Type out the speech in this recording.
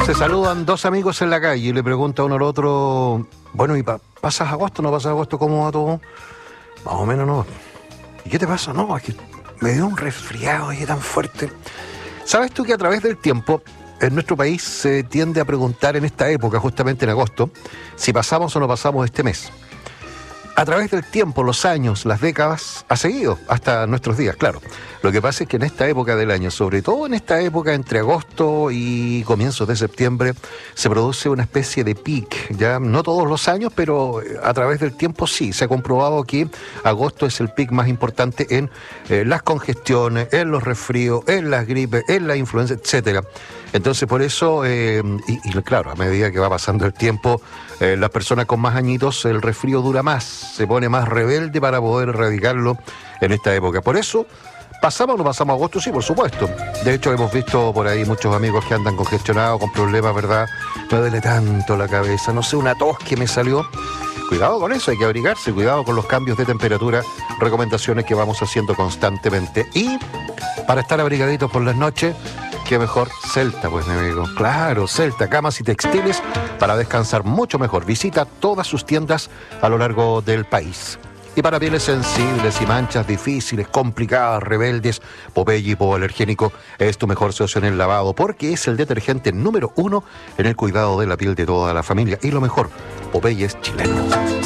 Se saludan dos amigos en la calle y le pregunta uno al otro, bueno, ¿y pasas agosto? ¿No pasas agosto? ¿Cómo va todo? Más o menos no. ¿Y qué te pasa? No, es que me dio un resfriado ahí tan fuerte. ¿Sabes tú que a través del tiempo en nuestro país se tiende a preguntar en esta época, justamente en agosto, si pasamos o no pasamos este mes? A través del tiempo, los años, las décadas, ha seguido hasta nuestros días, claro. Lo que pasa es que en esta época del año, sobre todo en esta época entre agosto y comienzos de septiembre, se produce una especie de pic, ya no todos los años, pero a través del tiempo sí. Se ha comprobado que agosto es el pic más importante en las congestiones, en los resfríos, en las gripes, en la influenza, etcétera. Entonces, por eso, claro, a medida que va pasando el tiempo, las personas con más añitos, el resfrío dura más, se pone más rebelde para poder erradicarlo en esta época. Por eso, ¿pasamos o no pasamos agosto? Sí, por supuesto. De hecho, hemos visto por ahí muchos amigos que andan congestionados, con problemas, ¿verdad? Me duele tanto la cabeza, no sé, una tos que me salió. Cuidado con eso, hay que abrigarse, cuidado con los cambios de temperatura, recomendaciones que vamos haciendo constantemente. Y para estar abrigaditos por las noches, qué mejor, Celta, pues, mi amigo. Claro, Celta, camas y textiles para descansar mucho mejor. Visita todas sus tiendas a lo largo del país. Y para pieles sensibles y manchas difíciles, complicadas, rebeldes, Popeye hipoalergénico es tu mejor socio en el lavado, porque es el detergente número 1 en el cuidado de la piel de toda la familia. Y lo mejor, Popeye es chileno.